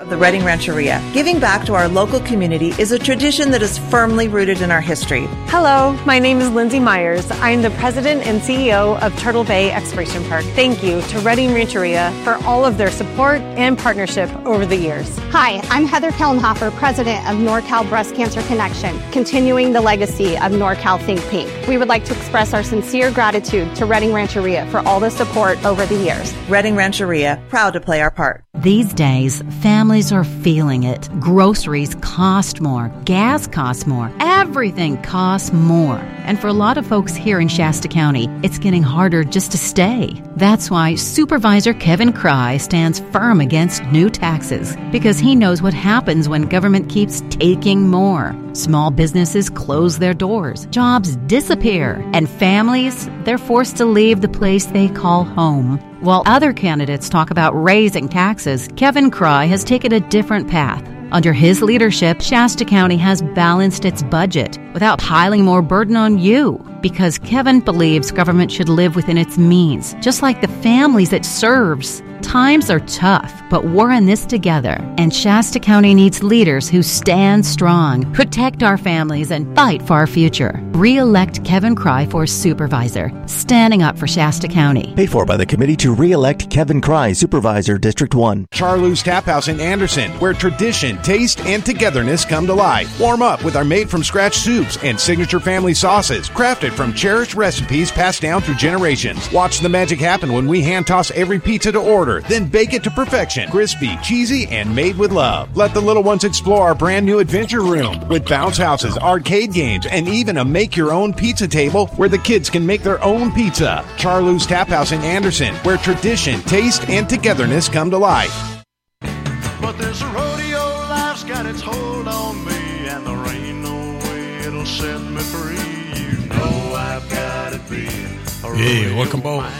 of the Reading Rancheria. Giving back to our local community is a tradition that is firmly rooted in our history. Hello, my name is Lindsay Myers. I am the president and CEO of Turtle Bay Exploration Park. Thank you to Reading Rancheria for all of their support and partnership over the years. Hi, I'm Heather Kellenhofer, president of NorCal Breast Cancer Connection, continuing the legacy of NorCal Think Pink. We would like to express our sincere gratitude to Reading Rancheria for all the support over the years. Reading Rancheria, proud to play our part. These days, families are feeling it. Groceries cost more. Gas costs more. Everything costs more. And for a lot of folks here in Shasta County, it's getting harder just to stay. That's why Supervisor Kevin Cry stands firm against new taxes, because he knows what happens when government keeps taking more. Small businesses close their doors, jobs disappear, and families, they're forced to leave the place they call home. While other candidates talk about raising taxes, Kevin Cry has taken a different path. Under his leadership, Shasta County has balanced its budget without piling more burden on you, because Kevin believes government should live within its means, just like the families it serves. Times are tough, but we're in this together, and Shasta County needs leaders who stand strong, protect our families, and fight for our future. Re-elect Kevin Cry for Supervisor, standing up for Shasta County. Paid for by the Committee to Re-elect Kevin Cry, Supervisor, District 1. Charlou's Tap House in Anderson, where tradition, taste, and togetherness come to life. Warm up with our made-from-scratch soups and signature family sauces, crafted from cherished recipes passed down through generations. Watch the magic happen when we hand-toss every pizza to order, then bake it to perfection. Crispy, cheesy, and made with love. Let the little ones explore our brand new adventure room with bounce houses, arcade games, and even a make-your-own pizza table where the kids can make their own pizza. Charlou's Tap House in Anderson, where tradition, taste, and togetherness come to life. But this rodeo life's got its hold on me, and there ain't no way it'll set me free. You know I've got to be a Hey, welcome back.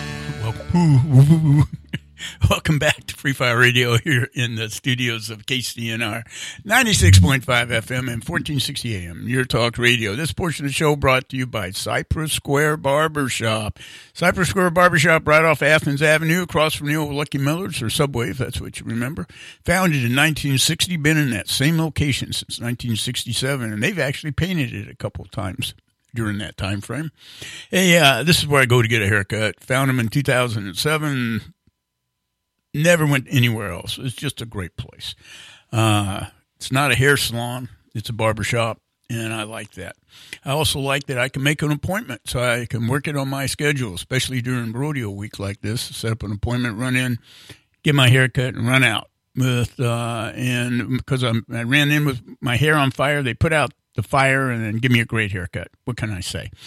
Welcome back to Free Fire Radio here in the studios of KCNR 96.5 FM and 1460 AM, Your Talk Radio. This portion of the show brought to you by Cypress Square Barbershop. Cypress Square Barbershop right off Athens Avenue, across from the old Lucky Miller's, or Subway, if that's what you remember. Founded in 1960, been in that same location since 1967, and they've actually painted it a couple of times during that time frame. Hey, this is where I go to get a haircut. Found them in 2007. Never went anywhere else. It's just a great place. It's not a hair salon. It's a barbershop, and I like that. I also like that I can make an appointment, so I can work it on my schedule, especially during rodeo week like this. Set up an appointment, run in, get my hair cut, and run out. And because I ran in with my hair on fire, they put out the fire and then give me a great haircut. What can I say?